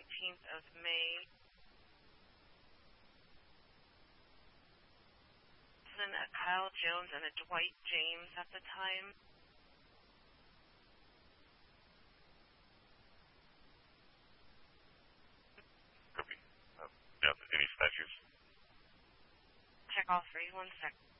17th of May. Wasn't a Kyle Jones and a Dwight James at the time? Could be. Yeah, any statues? Check all three. 1 sec.